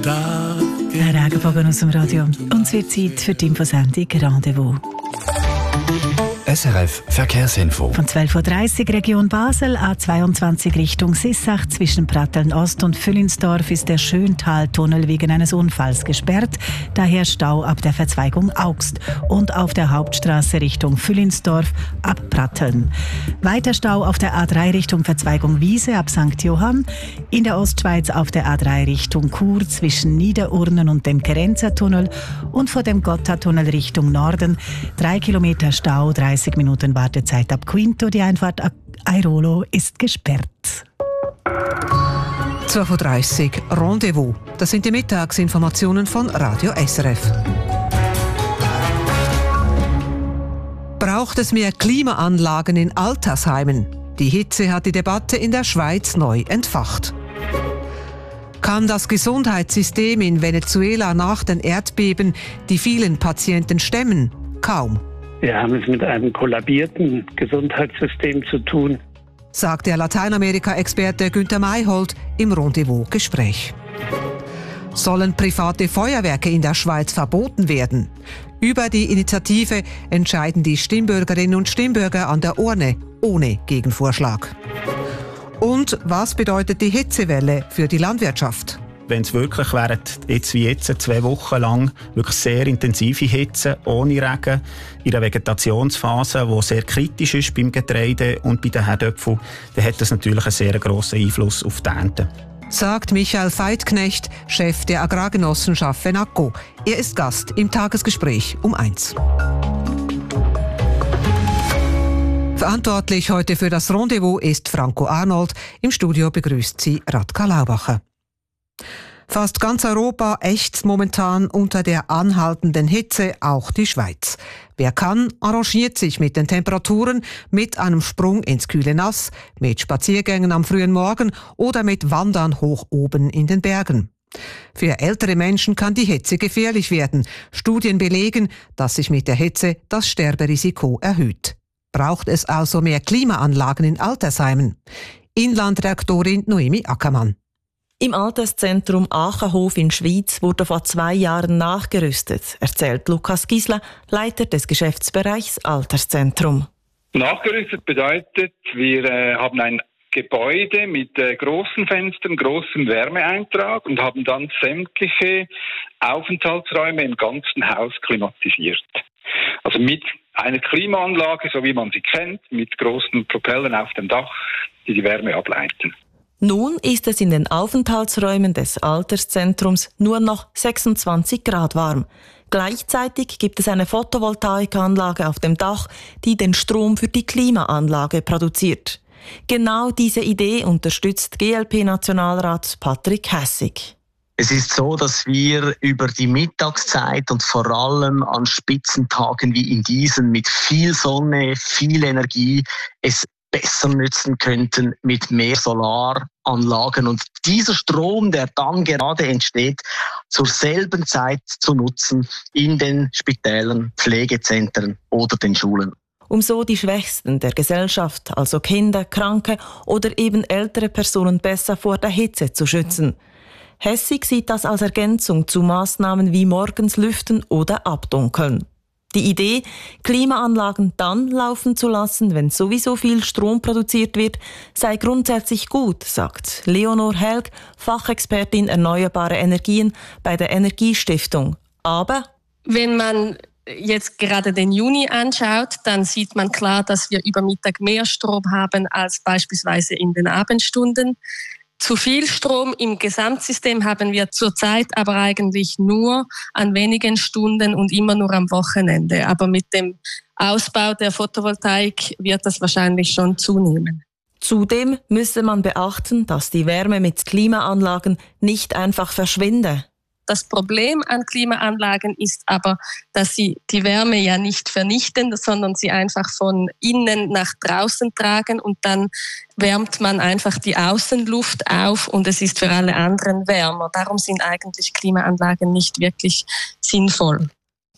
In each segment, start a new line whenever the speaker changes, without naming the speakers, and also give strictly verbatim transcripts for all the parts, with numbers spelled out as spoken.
Ein Regenbogen aus dem Radio. Und es wird Zeit für die Infosendung Rendezvous.
S R F Verkehrsinfo.
Von zwölf Uhr dreißig Region Basel, A zweiundzwanzig Richtung Sissach. Zwischen Pratteln Ost und Füllinsdorf ist der Schöntaltunnel wegen eines Unfalls gesperrt. Daher Stau ab der Verzweigung Augst. Und auf der Hauptstraße Richtung Füllinsdorf ab Pratteln. Weiter Stau auf der A drei Richtung Verzweigung Wiese ab Sankt Johann. In der Ostschweiz auf der A drei Richtung Chur zwischen Niederurnen und dem Kerenzer-Tunnel. Und vor dem Gotthardtunnel Richtung Norden. Drei Kilometer Stau, dreißig Minuten Wartezeit ab Quinto. Die Einfahrt Airolo ist gesperrt.
zwölf Uhr dreißig Rendezvous. Das sind die Mittagsinformationen von Radio S R F. Braucht es mehr Klimaanlagen in Altersheimen? Die Hitze hat die Debatte in der Schweiz neu entfacht. Kann das Gesundheitssystem in Venezuela nach den Erdbeben die vielen Patienten stemmen? Kaum.
Wir haben es mit einem kollabierten Gesundheitssystem zu tun,
sagt der Lateinamerika-Experte Günther Mayhold im Rendezvous-Gespräch. Sollen private Feuerwerke in der Schweiz verboten werden? Über die Initiative entscheiden die Stimmbürgerinnen und Stimmbürger an der Urne ohne Gegenvorschlag. Und was bedeutet die Hitzewelle für die Landwirtschaft?
Wenn es wirklich während jetzt wie jetzt zwei Wochen lang wirklich sehr intensive Hitze ohne Regen in der Vegetationsphase, die sehr kritisch ist beim Getreide und bei den Herdöpfeln, dann hat das natürlich einen sehr grossen Einfluss auf die Ernte.
Sagt Michael Veitknecht, Chef der Agrargenossenschaft Fenaco. Er ist Gast im Tagesgespräch um eins. Verantwortlich heute für das Rendezvous ist Franco Arnold. Im Studio begrüßt sie Radka Laubacher. Fast ganz Europa ächzt momentan unter der anhaltenden Hitze, auch die Schweiz. Wer kann, arrangiert sich mit den Temperaturen, mit einem Sprung ins kühle Nass, mit Spaziergängen am frühen Morgen oder mit Wandern hoch oben in den Bergen. Für ältere Menschen kann die Hitze gefährlich werden. Studien belegen, dass sich mit der Hitze das Sterberisiko erhöht. Braucht es also mehr Klimaanlagen in Altersheimen? Inlandredaktorin Noemi Ackermann.
Im Alterszentrum Achenhof in Schwyz wurde vor zwei Jahren nachgerüstet, erzählt Lukas Gisler, Leiter des Geschäftsbereichs Alterszentrum.
Nachgerüstet bedeutet, wir äh, haben ein Gebäude mit äh, großen Fenstern, großem Wärmeeintrag und haben dann sämtliche Aufenthaltsräume im ganzen Haus klimatisiert. Also mit einer Klimaanlage, so wie man sie kennt, mit großen Propellern auf dem Dach, die die Wärme ableiten.
Nun ist es in den Aufenthaltsräumen des Alterszentrums nur noch sechsundzwanzig Grad warm. Gleichzeitig gibt es eine Photovoltaikanlage auf dem Dach, die den Strom für die Klimaanlage produziert. Genau diese Idee unterstützt G L P-Nationalrat Patrick Hässig.
Es ist so, dass wir über die Mittagszeit und vor allem an Spitzentagen wie in diesen mit viel Sonne, viel Energie es besser nützen könnten mit mehr Solaranlagen und dieser Strom, der dann gerade entsteht, zur selben Zeit zu nutzen in den Spitälern, Pflegezentren oder den Schulen.
Um so die Schwächsten der Gesellschaft, also Kinder, Kranke oder eben ältere Personen besser vor der Hitze zu schützen. Hässig sieht das als Ergänzung zu Maßnahmen wie morgens lüften oder abdunkeln. Die Idee, Klimaanlagen dann laufen zu lassen, wenn sowieso viel Strom produziert wird, sei grundsätzlich gut, sagt Leonor Helg, Fachexpertin erneuerbare Energien bei der Energiestiftung. Aber
wenn man jetzt gerade den Juni anschaut, dann sieht man klar, dass wir über Mittag mehr Strom haben als beispielsweise in den Abendstunden. Zu viel Strom im Gesamtsystem haben wir zurzeit aber eigentlich nur an wenigen Stunden und immer nur am Wochenende. Aber mit dem Ausbau der Photovoltaik wird das wahrscheinlich schon zunehmen.
Zudem müsse man beachten, dass die Wärme mit Klimaanlagen nicht einfach verschwinde.
Das Problem an Klimaanlagen ist aber, dass sie die Wärme ja nicht vernichten, sondern sie einfach von innen nach draußen tragen und dann wärmt man einfach die Außenluft auf und es ist für alle anderen wärmer. Darum sind eigentlich Klimaanlagen nicht wirklich sinnvoll.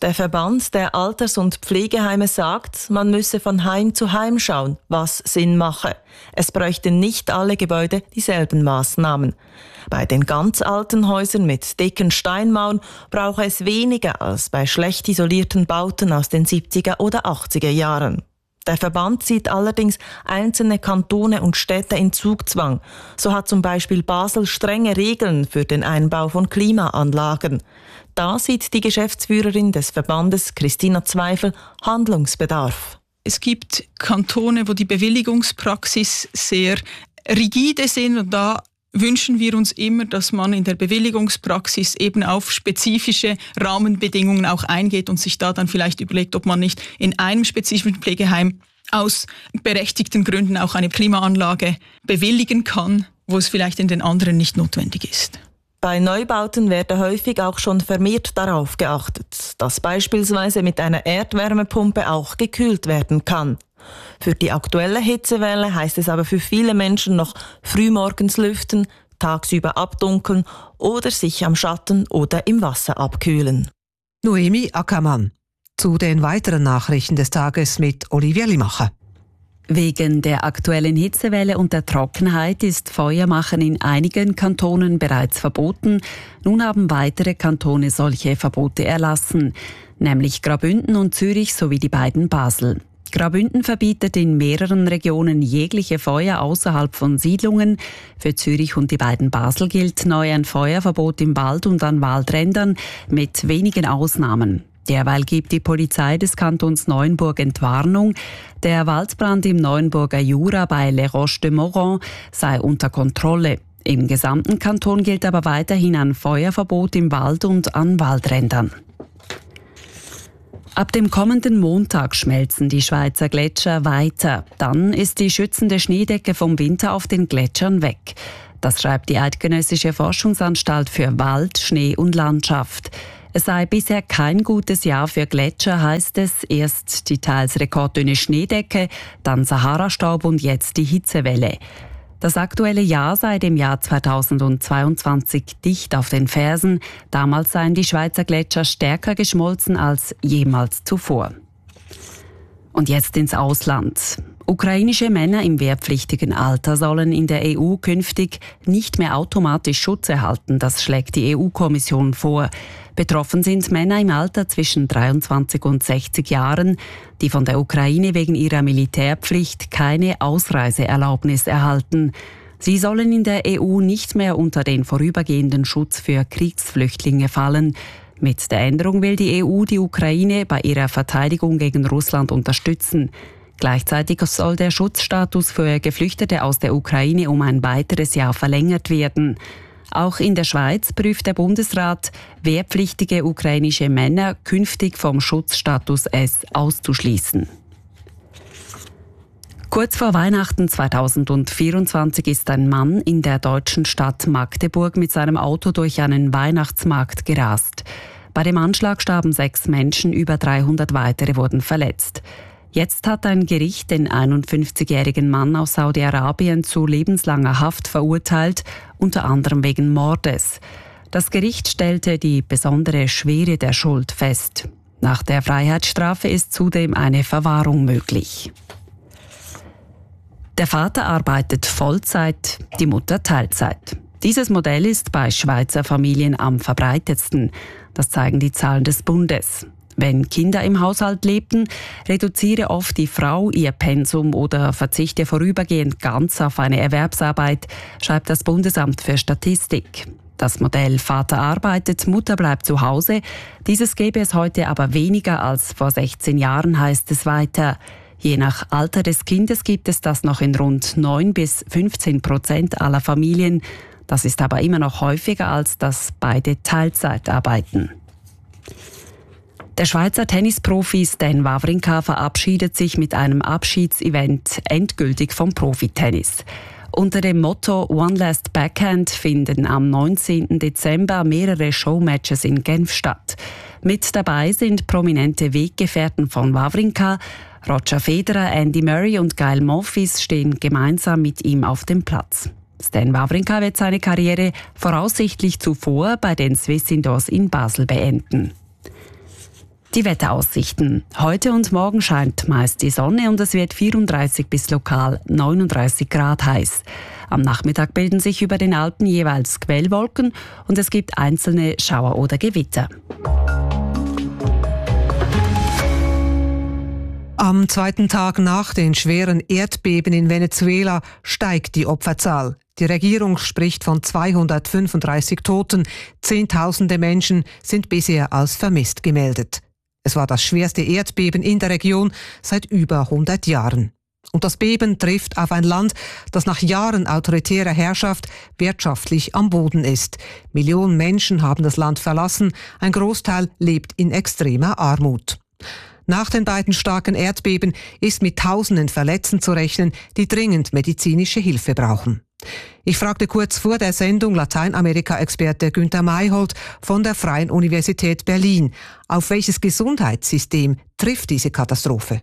Der Verband der Alters- und Pflegeheime sagt, man müsse von Heim zu Heim schauen, was Sinn mache. Es bräuchten nicht alle Gebäude dieselben Maßnahmen. Bei den ganz alten Häusern mit dicken Steinmauern brauche es weniger als bei schlecht isolierten Bauten aus den siebziger oder achtziger Jahren. Der Verband sieht allerdings einzelne Kantone und Städte in Zugzwang. So hat zum Beispiel Basel strenge Regeln für den Einbau von Klimaanlagen. Da sieht die Geschäftsführerin des Verbandes, Christina Zweifel, Handlungsbedarf.
Es gibt Kantone, wo die Bewilligungspraxis sehr rigide sind, und da wünschen wir uns immer, dass man in der Bewilligungspraxis eben auf spezifische Rahmenbedingungen auch eingeht und sich da dann vielleicht überlegt, ob man nicht in einem spezifischen Pflegeheim aus berechtigten Gründen auch eine Klimaanlage bewilligen kann, wo es vielleicht in den anderen nicht notwendig ist.
Bei Neubauten werde häufig auch schon vermehrt darauf geachtet, dass beispielsweise mit einer Erdwärmepumpe auch gekühlt werden kann. Für die aktuelle Hitzewelle heißt es aber für viele Menschen noch frühmorgens lüften, tagsüber abdunkeln oder sich am Schatten oder im Wasser abkühlen.
Noemi Ackermann. Zu den weiteren Nachrichten des Tages mit Olivia Limacher.
Wegen der aktuellen Hitzewelle und der Trockenheit ist Feuermachen in einigen Kantonen bereits verboten. Nun haben weitere Kantone solche Verbote erlassen, nämlich Graubünden und Zürich sowie die beiden Basel. Graubünden verbietet in mehreren Regionen jegliche Feuer außerhalb von Siedlungen. Für Zürich und die beiden Basel gilt neu ein Feuerverbot im Wald und an Waldrändern mit wenigen Ausnahmen. Derweil gibt die Polizei des Kantons Neuenburg Entwarnung. Der Waldbrand im Neuenburger Jura bei Les Roches de Moron sei unter Kontrolle. Im gesamten Kanton gilt aber weiterhin ein Feuerverbot im Wald und an Waldrändern. Ab dem kommenden Montag schmelzen die Schweizer Gletscher weiter. Dann ist die schützende Schneedecke vom Winter auf den Gletschern weg. Das schreibt die Eidgenössische Forschungsanstalt für Wald, Schnee und Landschaft. Es sei bisher kein gutes Jahr für Gletscher, heißt es. Erst die teils rekorddünne Schneedecke, dann Sahara-Staub und jetzt die Hitzewelle. Das aktuelle Jahr sei dem Jahr zweitausendzweiundzwanzig dicht auf den Fersen. Damals seien die Schweizer Gletscher stärker geschmolzen als jemals zuvor. Und jetzt ins Ausland. Ukrainische Männer im wehrpflichtigen Alter sollen in der E U künftig nicht mehr automatisch Schutz erhalten. Das schlägt die E U-Kommission vor. Betroffen sind Männer im Alter zwischen dreiundzwanzig und sechzig Jahren, die von der Ukraine wegen ihrer Militärpflicht keine Ausreiseerlaubnis erhalten. Sie sollen in der E U nicht mehr unter den vorübergehenden Schutz für Kriegsflüchtlinge fallen. Mit der Änderung will die E U die Ukraine bei ihrer Verteidigung gegen Russland unterstützen. Gleichzeitig soll der Schutzstatus für Geflüchtete aus der Ukraine um ein weiteres Jahr verlängert werden. Auch in der Schweiz prüft der Bundesrat, wehrpflichtige ukrainische Männer künftig vom Schutzstatus S auszuschließen. Kurz vor Weihnachten zweitausendvierundzwanzig ist ein Mann in der deutschen Stadt Magdeburg mit seinem Auto durch einen Weihnachtsmarkt gerast. Bei dem Anschlag starben sechs Menschen, über dreihundert weitere wurden verletzt. Jetzt hat ein Gericht den einundfünfzigjährigen Mann aus Saudi-Arabien zu lebenslanger Haft verurteilt, unter anderem wegen Mordes. Das Gericht stellte die besondere Schwere der Schuld fest. Nach der Freiheitsstrafe ist zudem eine Verwahrung möglich. Der Vater arbeitet Vollzeit, die Mutter Teilzeit. Dieses Modell ist bei Schweizer Familien am verbreitetsten. Das zeigen die Zahlen des Bundes. Wenn Kinder im Haushalt lebten, reduziere oft die Frau ihr Pensum oder verzichte vorübergehend ganz auf eine Erwerbsarbeit, schreibt das Bundesamt für Statistik. Das Modell Vater arbeitet, Mutter bleibt zu Hause. Dieses gäbe es heute aber weniger als vor sechzehn Jahren, heißt es weiter. Je nach Alter des Kindes gibt es das noch in rund neun bis fünfzehn Prozent aller Familien. Das ist aber immer noch häufiger, als dass beide Teilzeit arbeiten. Der Schweizer Tennisprofi Stan Wawrinka verabschiedet sich mit einem Abschiedsevent endgültig vom Profitennis. Unter dem Motto One Last Backhand finden am neunzehnten Dezember mehrere Showmatches in Genf statt. Mit dabei sind prominente Weggefährten von Wawrinka. Roger Federer, Andy Murray und Gael Monfils stehen gemeinsam mit ihm auf dem Platz. Stan Wawrinka wird seine Karriere voraussichtlich zuvor bei den Swiss Indoors in Basel beenden. Die Wetteraussichten. Heute und morgen scheint meist die Sonne und es wird vierunddreißig bis lokal neununddreißig Grad heiß. Am Nachmittag bilden sich über den Alpen jeweils Quellwolken und es gibt einzelne Schauer oder Gewitter.
Am zweiten Tag nach den schweren Erdbeben in Venezuela steigt die Opferzahl. Die Regierung spricht von zweihundertfünfunddreißig Toten. Zehntausende Menschen sind bisher als vermisst gemeldet. Es war das schwerste Erdbeben in der Region seit über hundert Jahren. Und das Beben trifft auf ein Land, das nach Jahren autoritärer Herrschaft wirtschaftlich am Boden ist. Millionen Menschen haben das Land verlassen, ein Großteil lebt in extremer Armut. Nach den beiden starken Erdbeben ist mit Tausenden Verletzten zu rechnen, die dringend medizinische Hilfe brauchen. Ich fragte kurz vor der Sendung Lateinamerika-Experte Günther Mayholt von der Freien Universität Berlin. Auf welches Gesundheitssystem trifft diese Katastrophe?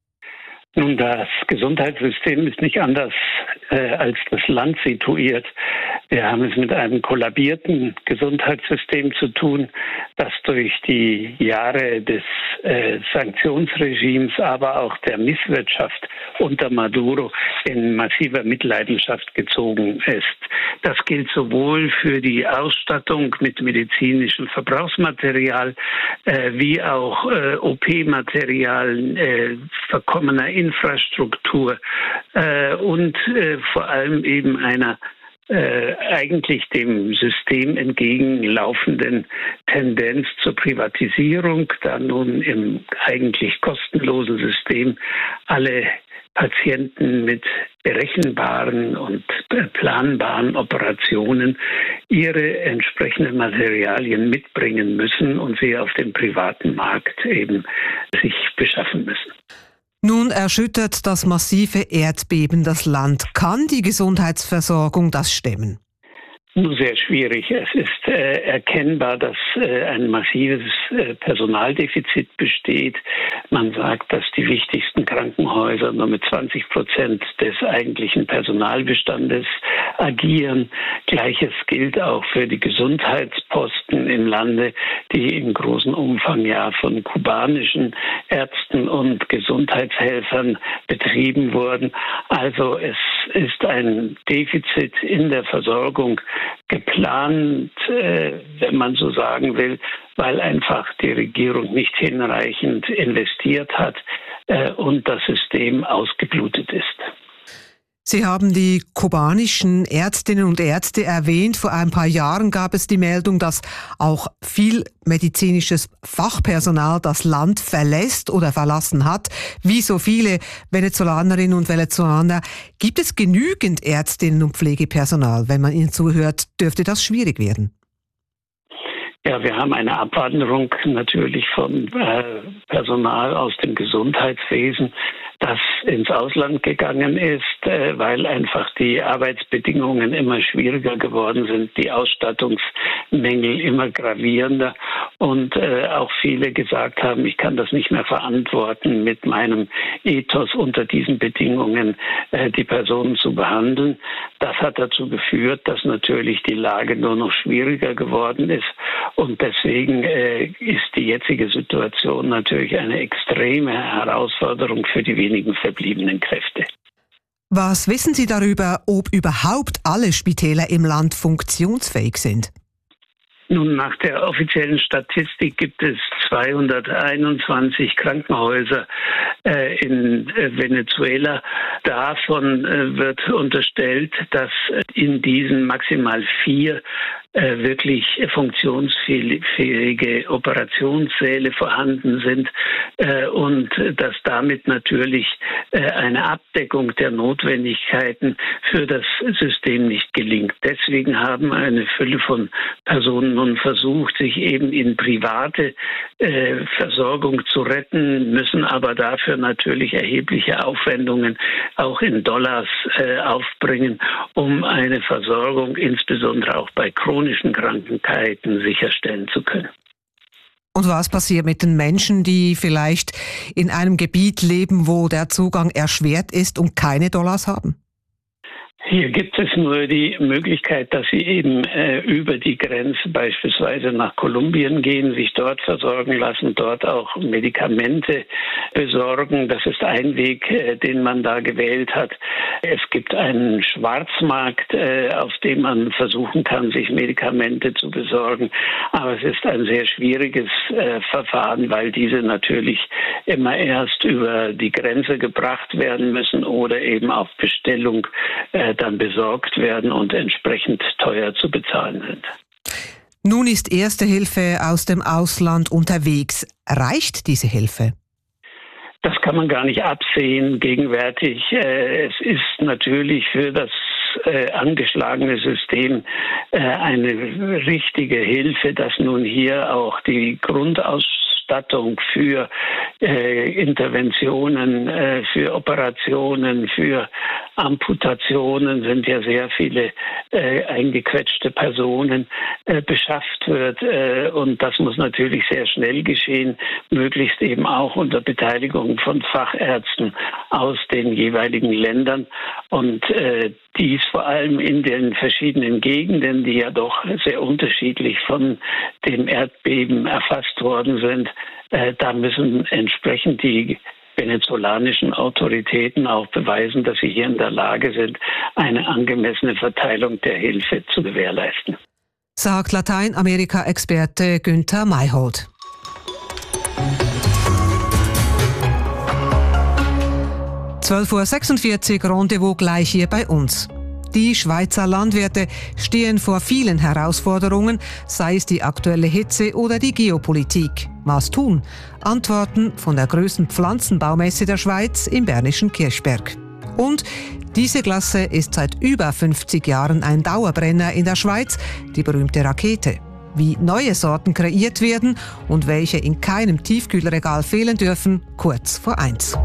Nun, das Gesundheitssystem ist nicht anders äh, als das Land situiert. Wir haben es mit einem kollabierten Gesundheitssystem zu tun, das durch die Jahre des äh, Sanktionsregimes, aber auch der Misswirtschaft unter Maduro in massiver Mitleidenschaft gezogen ist. Das gilt sowohl für die Ausstattung mit medizinischem Verbrauchsmaterial äh, wie auch äh, O P-Material, äh, verkommener Infrastruktur äh, und äh, vor allem eben einer Äh, eigentlich dem System entgegenlaufenden Tendenz zur Privatisierung, da nun im eigentlich kostenlosen System alle Patienten mit berechenbaren und planbaren Operationen ihre entsprechenden Materialien mitbringen müssen und sie auf dem privaten Markt eben sich beschaffen müssen.
Nun erschüttert das massive Erdbeben das Land. Kann die Gesundheitsversorgung das stemmen?
Nur sehr schwierig. Es ist äh, erkennbar, dass äh, ein massives äh, Personaldefizit besteht. Man sagt, dass die wichtigsten Krankenhäuser nur mit zwanzig Prozent des eigentlichen Personalbestandes agieren. Gleiches gilt auch für die Gesundheitsposten im Lande, die in großem Umfang ja von kubanischen Ärzten und Gesundheitshelfern betrieben wurden. Also es ist ein Defizit in der Versorgung geplant, äh, wenn man so sagen will, weil einfach die Regierung nicht hinreichend investiert hat äh, und das System ausgeblutet ist.
Sie haben die kubanischen Ärztinnen und Ärzte erwähnt. Vor ein paar Jahren gab es die Meldung, dass auch viel medizinisches Fachpersonal das Land verlässt oder verlassen hat. Wie so viele Venezolanerinnen und Venezolaner. Gibt es genügend Ärztinnen und Pflegepersonal? Wenn man ihnen zuhört, dürfte das schwierig werden.
Ja, wir haben eine Abwanderung natürlich von äh, Personal aus dem Gesundheitswesen, das ins Ausland gegangen ist, äh, weil einfach die Arbeitsbedingungen immer schwieriger geworden sind, die Ausstattungsmängel immer gravierender und äh, auch viele gesagt haben, ich kann das nicht mehr verantworten, mit meinem Ethos unter diesen Bedingungen äh, die Personen zu behandeln. Das hat dazu geführt, dass natürlich die Lage nur noch schwieriger geworden ist. Und deswegen äh, ist die jetzige Situation natürlich eine extreme Herausforderung für die wenigen verbliebenen Kräfte.
Was wissen Sie darüber, ob überhaupt alle Spitäler im Land funktionsfähig sind?
Nun, nach der offiziellen Statistik gibt es zweihunderteinundzwanzig Krankenhäuser äh, in äh, Venezuela. Davon äh, wird unterstellt, dass in diesen maximal vier äh, wirklich funktionsfähige Operationssäle vorhanden sind äh, und dass damit natürlich äh, eine Abdeckung der Notwendigkeiten für das System nicht gelingt. Deswegen haben eine Fülle von Personen nun versucht, sich eben in private äh, Versorgung zu retten, müssen aber dafür natürlich erhebliche Aufwendungen auch in Dollars äh, aufbringen, um eine Versorgung insbesondere auch bei chronischen Krankheiten sicherstellen zu können.
Und was passiert mit den Menschen, die vielleicht in einem Gebiet leben, wo der Zugang erschwert ist und keine Dollars haben?
Hier gibt es nur die Möglichkeit, dass sie eben äh, über die Grenze beispielsweise nach Kolumbien gehen, sich dort versorgen lassen, dort auch Medikamente besorgen. Das ist ein Weg, äh, den man da gewählt hat. Es gibt einen Schwarzmarkt, äh, auf dem man versuchen kann, sich Medikamente zu besorgen. Aber es ist ein sehr schwieriges äh, Verfahren, weil diese natürlich immer erst über die Grenze gebracht werden müssen oder eben auf Bestellung äh, dann besorgt werden und entsprechend teuer zu bezahlen sind.
Nun ist Erste Hilfe aus dem Ausland unterwegs. Reicht diese Hilfe?
Das kann man gar nicht absehen gegenwärtig. Es ist natürlich für das angeschlagene System eine richtige Hilfe, dass nun hier auch die Grundausstattung für äh, Interventionen, äh, für Operationen, für Amputationen, sind ja sehr viele äh, eingequetschte Personen, äh, beschafft wird. Äh, und das muss natürlich sehr schnell geschehen, möglichst eben auch unter Beteiligung von Fachärzten aus den jeweiligen Ländern. Und äh, dies vor allem in den verschiedenen Gegenden, die ja doch sehr unterschiedlich von dem Erdbeben erfasst worden sind. Äh, da müssen entsprechend die venezolanischen Autoritäten auch beweisen, dass sie hier in der Lage sind, eine angemessene Verteilung der Hilfe zu gewährleisten.
Sagt Lateinamerika-Experte Günther Mayhold. zwölf Uhr sechsundvierzig, Rendezvous gleich hier bei uns. Die Schweizer Landwirte stehen vor vielen Herausforderungen, sei es die aktuelle Hitze oder die Geopolitik. Was tun? Antworten von der größten Pflanzenbaumesse der Schweiz im bernischen Kirchberg. Und diese Klasse ist seit über fünfzig Jahren ein Dauerbrenner in der Schweiz, die berühmte Rakete. Wie neue Sorten kreiert werden und welche in keinem Tiefkühlregal fehlen dürfen, kurz vor eins.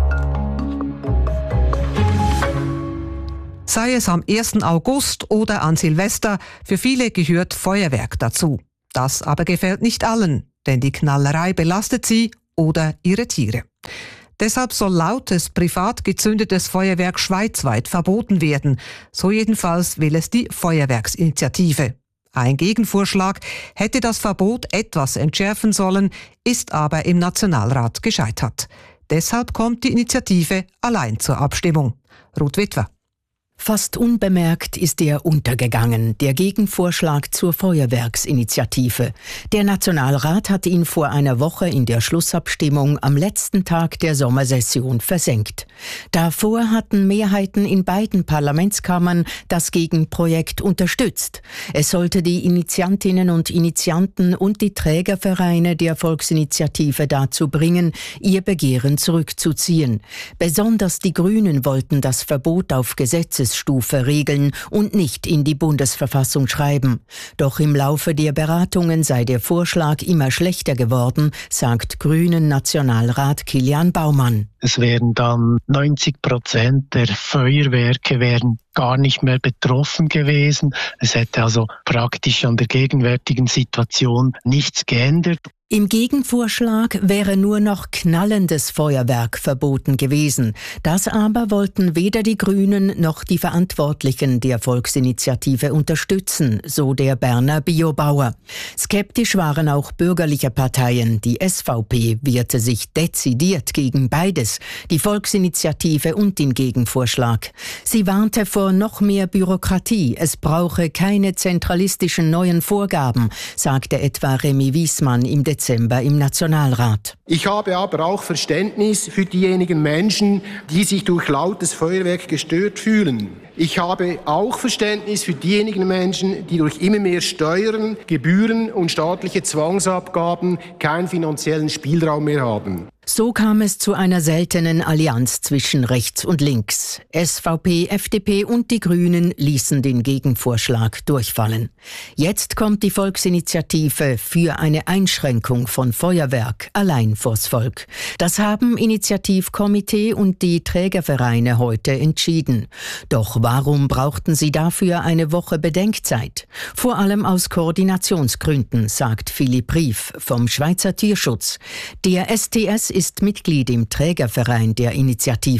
Sei es am ersten August oder an Silvester, für viele gehört Feuerwerk dazu. Das aber gefällt nicht allen, denn die Knallerei belastet sie oder ihre Tiere. Deshalb soll lautes, privat gezündetes Feuerwerk schweizweit verboten werden. So jedenfalls will es die Feuerwerksinitiative. Ein Gegenvorschlag hätte das Verbot etwas entschärfen sollen, ist aber im Nationalrat gescheitert. Deshalb kommt die Initiative allein zur Abstimmung. Ruth Witwer.
Fast unbemerkt ist er untergegangen, der Gegenvorschlag zur Feuerwerksinitiative. Der Nationalrat hat ihn vor einer Woche in der Schlussabstimmung am letzten Tag der Sommersession versenkt. Davor hatten Mehrheiten in beiden Parlamentskammern das Gegenprojekt unterstützt. Es sollte die Initiantinnen und Initianten und die Trägervereine der Volksinitiative dazu bringen, ihr Begehren zurückzuziehen. Besonders die Grünen wollten das Verbot auf Gesetzes Stufe regeln und nicht in die Bundesverfassung schreiben. Doch im Laufe der Beratungen sei der Vorschlag immer schlechter geworden, sagt Grünen-Nationalrat Kilian Baumann.
Es wären dann neunzig Prozent der Feuerwerke wären gar nicht mehr betroffen gewesen. Es hätte also praktisch an der gegenwärtigen Situation nichts geändert.
Im Gegenvorschlag wäre nur noch knallendes Feuerwerk verboten gewesen. Das aber wollten weder die Grünen noch die Verantwortlichen der Volksinitiative unterstützen, so der Berner Biobauer. Skeptisch waren auch bürgerliche Parteien. Die S V P wehrte sich dezidiert gegen beides, die Volksinitiative und den Gegenvorschlag. Sie warnte vor noch mehr Bürokratie. Es brauche keine zentralistischen neuen Vorgaben, sagte etwa Remy Wiesmann im Dezember. Dezember im Nationalrat.
Ich habe aber auch Verständnis für diejenigen Menschen, die sich durch lautes Feuerwerk gestört fühlen. Ich habe auch Verständnis für diejenigen Menschen, die durch immer mehr Steuern, Gebühren und staatliche Zwangsabgaben keinen finanziellen Spielraum mehr haben.
So kam es zu einer seltenen Allianz zwischen rechts und links. S V P, F D P und die Grünen ließen den Gegenvorschlag durchfallen. Jetzt kommt die Volksinitiative für eine Einschränkung von Feuerwerk allein vors Volk. Das haben Initiativkomitee und die Trägervereine heute entschieden. Doch warum brauchten sie dafür eine Woche Bedenkzeit? Vor allem aus Koordinationsgründen, sagt Philipp Rief vom Schweizer Tierschutz. Der S T S ist Mitglied im Trägerverein der Initiative.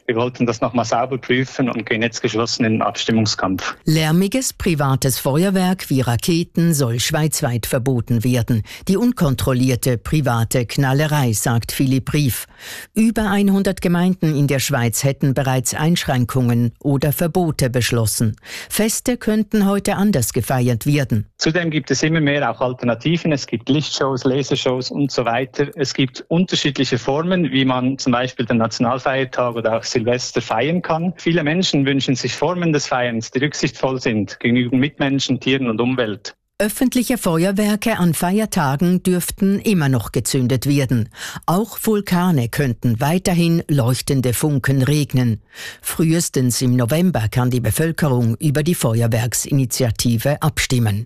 Wir wollten das nochmal sauber prüfen und gehen jetzt geschlossen in den Abstimmungskampf.
Lärmiges privates Feuerwerk wie Raketen soll schweizweit verboten werden. Die unkontrollierte private Knallerei, sagt Philipp Rief. Über hundert Gemeinden in der Schweiz hätten bereits Einschränkungen oder Verbote beschlossen. Feste könnten heute anders gefeiert werden.
Zudem gibt es immer mehr auch Alternativen. Es gibt Lichtshows, Lasershows und so weiter. Es gibt unterschiedliche Formen, wie man zum Beispiel den Nationalfeiertag oder auch Silvester feiern kann. Viele Menschen wünschen sich Formen des Feierns, die rücksichtsvoll sind gegenüber Mitmenschen, Tieren und Umwelt.
Öffentliche Feuerwerke an Feiertagen dürften immer noch gezündet werden. Auch Vulkane könnten weiterhin leuchtende Funken regnen. Frühestens im November kann die Bevölkerung über die Feuerwerksinitiative abstimmen.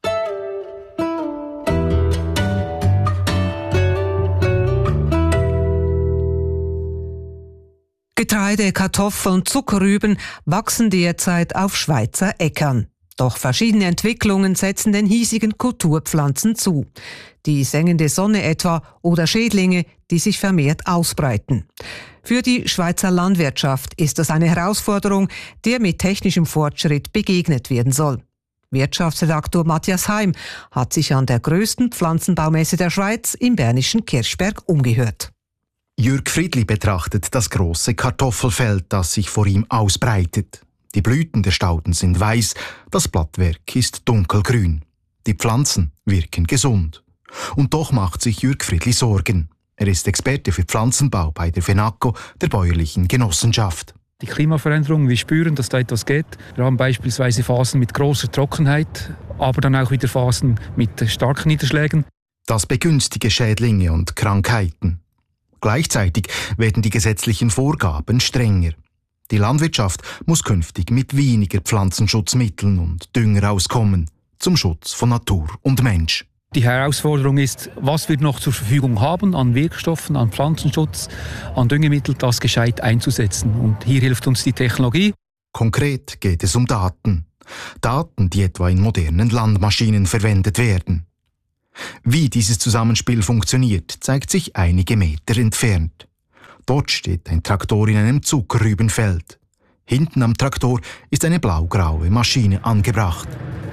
Getreide, Kartoffeln, Zuckerrüben wachsen derzeit auf Schweizer Äckern. Doch verschiedene Entwicklungen setzen den hiesigen Kulturpflanzen zu. Die sengende Sonne etwa oder Schädlinge, die sich vermehrt ausbreiten. Für die Schweizer Landwirtschaft ist das eine Herausforderung, der mit technischem Fortschritt begegnet werden soll. Wirtschaftsredaktor Matthias Heim hat sich an der grössten Pflanzenbaumesse der Schweiz im bernischen Kirchberg umgehört.
Jürg Friedli betrachtet das große Kartoffelfeld, das sich vor ihm ausbreitet. Die Blüten der Stauden sind weiß, das Blattwerk ist dunkelgrün. Die Pflanzen wirken gesund. Und doch macht sich Jürg Friedli Sorgen. Er ist Experte für Pflanzenbau bei der FENACO, der bäuerlichen Genossenschaft.
Die Klimaveränderung, wir spüren, dass da etwas geht. Wir haben beispielsweise Phasen mit großer Trockenheit, aber dann auch wieder Phasen mit starken Niederschlägen.
Das begünstige Schädlinge und Krankheiten. Gleichzeitig werden die gesetzlichen Vorgaben strenger. Die Landwirtschaft muss künftig mit weniger Pflanzenschutzmitteln und Dünger auskommen, zum Schutz von Natur und Mensch.
Die Herausforderung ist, was wir noch zur Verfügung haben an Wirkstoffen, an Pflanzenschutz, an Düngemittel, das gescheit einzusetzen. Und hier hilft uns die Technologie.
Konkret geht es um Daten. Daten, die etwa in modernen Landmaschinen verwendet werden. Wie dieses Zusammenspiel funktioniert, zeigt sich einige Meter entfernt. Dort steht ein Traktor in einem Zuckerrübenfeld. Hinten am Traktor ist eine blaugraue Maschine angebracht.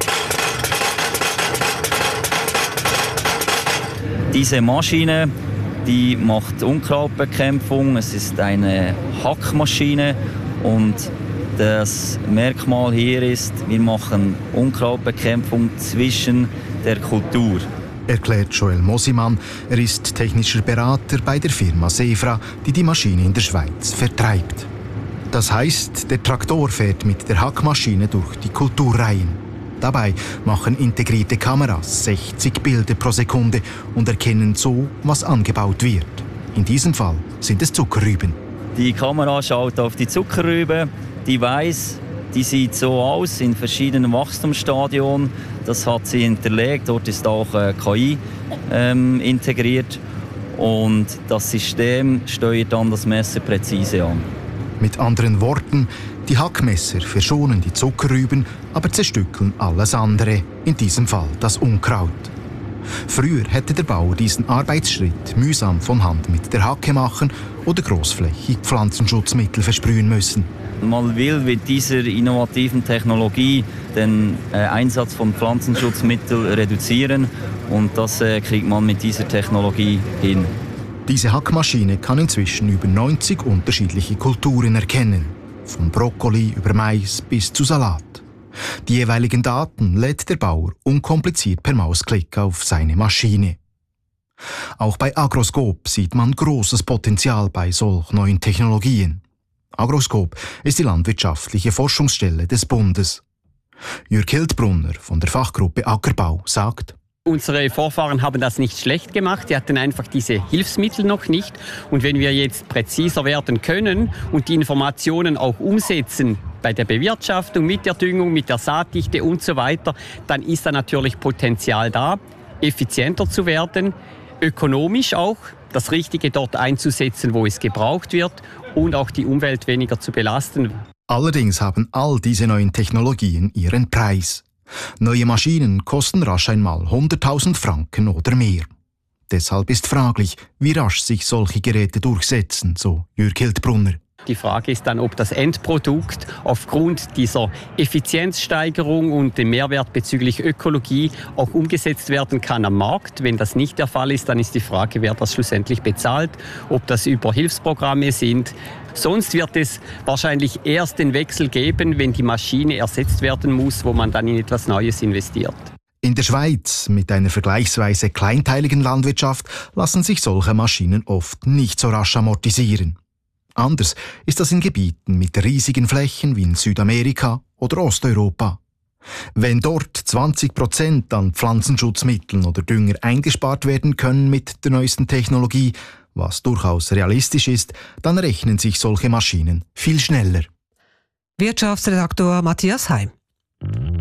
Diese Maschine, die macht Unkrautbekämpfung. Es ist eine Hackmaschine und das Merkmal hier ist, wir machen Unkrautbekämpfung zwischen der Kultur.
Erklärt Joel Mosimann. Er ist technischer Berater bei der Firma Sefra, die die Maschine in der Schweiz vertreibt. Das heißt, der Traktor fährt mit der Hackmaschine durch die Kulturreihen. Dabei machen integrierte Kameras sechzig Bilder pro Sekunde und erkennen so, was angebaut wird. In diesem Fall sind es Zuckerrüben.
Die Kamera schaut auf die Zuckerrübe, die weiß, die sieht so aus in verschiedenen Wachstumsstadien. Das hat sie hinterlegt. Dort ist auch äh, K I ähm, integriert. Und das System steuert dann das Messer präzise an.
Mit anderen Worten, die Hackmesser verschonen die Zuckerrüben, aber zerstückeln alles andere, in diesem Fall das Unkraut. Früher hätte der Bauer diesen Arbeitsschritt mühsam von Hand mit der Hacke machen oder großflächig Pflanzenschutzmittel versprühen müssen.
Man will mit dieser innovativen Technologie den äh, Einsatz von Pflanzenschutzmitteln reduzieren und das äh, kriegt man mit dieser Technologie hin.
Diese Hackmaschine kann inzwischen über neunzig unterschiedliche Kulturen erkennen, von Brokkoli über Mais bis zu Salat. Die jeweiligen Daten lädt der Bauer unkompliziert per Mausklick auf seine Maschine. Auch bei Agroscope sieht man großes Potenzial bei solch neuen Technologien. Agroscope ist die landwirtschaftliche Forschungsstelle des Bundes. Jürg Hildbrunner von der Fachgruppe Ackerbau sagt:
Unsere Vorfahren haben das nicht schlecht gemacht, sie hatten einfach diese Hilfsmittel noch nicht. Und wenn wir jetzt präziser werden können und die Informationen auch umsetzen bei der Bewirtschaftung, mit der Düngung, mit der Saatdichte und so weiter, dann ist da natürlich Potenzial da, effizienter zu werden, ökonomisch auch, das Richtige dort einzusetzen, wo es gebraucht wird und auch die Umwelt weniger zu belasten.
Allerdings haben all diese neuen Technologien ihren Preis. Neue Maschinen kosten rasch einmal hunderttausend Franken oder mehr. Deshalb ist fraglich, wie rasch sich solche Geräte durchsetzen, so Jürg Hildbrunner.
Die Frage ist dann, ob das Endprodukt aufgrund dieser Effizienzsteigerung und dem Mehrwert bezüglich Ökologie auch umgesetzt werden kann am Markt. Wenn das nicht der Fall ist, dann ist die Frage, wer das schlussendlich bezahlt, ob das über Hilfsprogramme sind. Sonst wird es wahrscheinlich erst den Wechsel geben, wenn die Maschine ersetzt werden muss, wo man dann in etwas Neues investiert.
In der Schweiz, mit einer vergleichsweise kleinteiligen Landwirtschaft, lassen sich solche Maschinen oft nicht so rasch amortisieren. Anders ist das in Gebieten mit riesigen Flächen wie in Südamerika oder Osteuropa. Wenn dort zwanzig Prozent an Pflanzenschutzmitteln oder Dünger eingespart werden können mit der neuesten Technologie, was durchaus realistisch ist, dann rechnen sich solche Maschinen viel schneller.
Wirtschaftsredaktor Matthias Heim.